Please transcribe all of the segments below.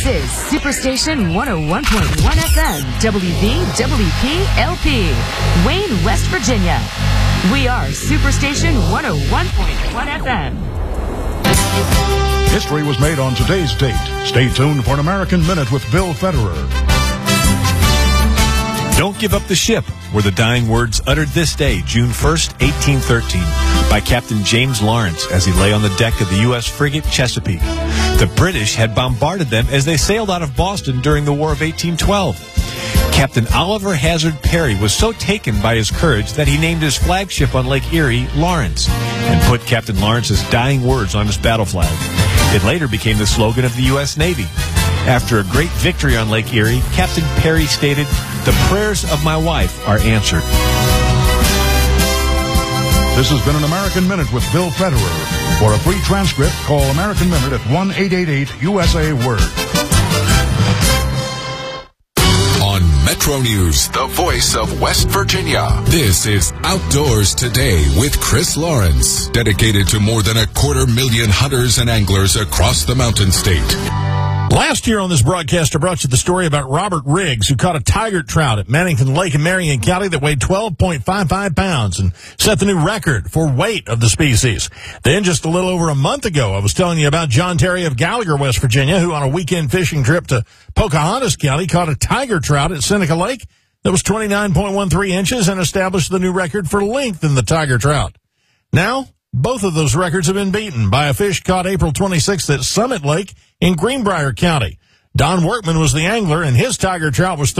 This is Superstation 101.1 FM, WVWP LP, Wayne, West Virginia. We are Superstation 101.1 FM. History was made on today's date. Stay tuned for an American Minute with Bill Federer. Don't Give Up the Ship were the dying words uttered this day, June 1st, 1813, by Captain James Lawrence as he lay on the deck of the U.S. frigate Chesapeake. The British had bombarded them as they sailed out of Boston during the War of 1812. Captain Oliver Hazard Perry was so taken by his courage that he named his flagship on Lake Erie Lawrence and put Captain Lawrence's dying words on his battle flag. It later became the slogan of the U.S. Navy. After a great victory on Lake Erie, Captain Perry stated, "The prayers of my wife are answered." This has been an American Minute with Bill Federer. For a free transcript, call American Minute at 1-888-USA-WORD. On Metro News, the voice of West Virginia. This is Outdoors Today with Chris Lawrence, dedicated to more than 250,000 hunters and anglers across the Mountain State. Last year on this broadcast, I brought you the story about Robert Riggs, who caught a tiger trout at Mannington Lake in Marion County that weighed 12.55 pounds and set the new record for weight of the species. Then, just a little over a month ago, I was telling you about John Terry of Gallagher, West Virginia, who on a weekend fishing trip to Pocahontas County caught a tiger trout at Seneca Lake that was 29.13 inches and established the new record for length in the tiger trout. Now, both of those records have been beaten by a fish caught April 26th at Summit Lake in Greenbrier County. Don Workman was the angler, and his tiger trout was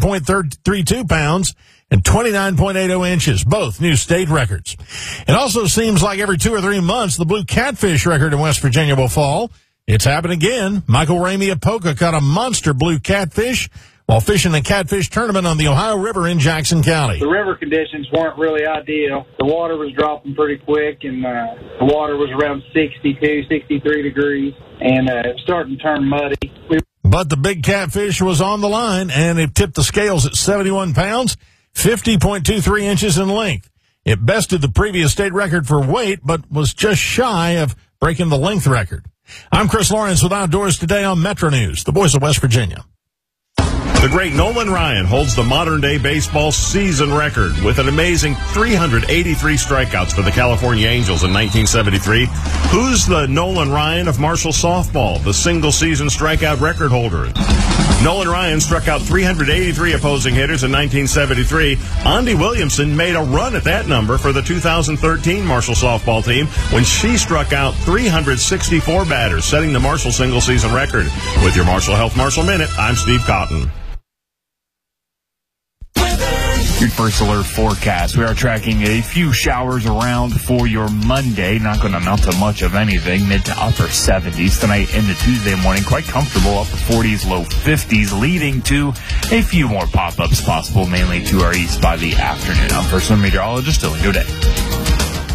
13.32 pounds and 29.80 inches, both new state records. It also seems like every 2 or 3 months, the blue catfish record in West Virginia will fall. It's happened again. Michael Ramey of Poca caught a monster blue catfish while fishing the catfish tournament on the Ohio River in Jackson County. The river conditions weren't really ideal. The water was dropping pretty quick, and the water was around 62, 63 degrees, and it was starting to turn muddy. But the big catfish was on the line, and it tipped the scales at 71 pounds, 50.23 inches in length. It bested the previous state record for weight, but was just shy of breaking the length record. I'm Chris Lawrence with Outdoors Today on Metro News, the voice of West Virginia. The great Nolan Ryan holds the modern-day baseball season record with an amazing 383 strikeouts for the California Angels in 1973. Who's the Nolan Ryan of Marshall softball, the single-season strikeout record holder? Nolan Ryan struck out 383 opposing hitters in 1973. Andy Williamson made a run at that number for the 2013 Marshall softball team when she struck out 364 batters, setting the Marshall single-season record. With your Marshall Health Marshall Minute, I'm Steve Cotton. Your first alert forecast. We are tracking a few showers around for your Monday. Not going to amount to much of anything. Mid to upper 70s tonight into Tuesday morning. Quite comfortable. Upper 40s, low 50s, leading to a few more pop-ups possible, mainly to our east by the afternoon. I'm personal meteorologist Dylan Godet.